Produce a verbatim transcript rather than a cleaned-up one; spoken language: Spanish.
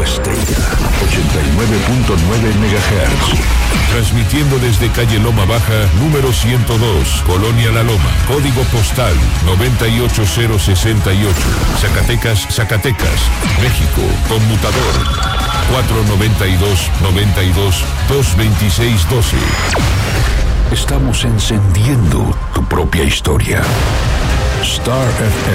estrella, ochenta y nueve punto nueve megahertz. Transmitiendo desde calle Loma Baja, número ciento dos, Colonia La Loma, código postal noventa y ocho cero sesenta y ocho, Zacatecas, Zacatecas, México, conmutador cuatro noventa y dos, noventa y dos, dos veintiséis doce. Estamos encendiendo tu propia historia. Star F M.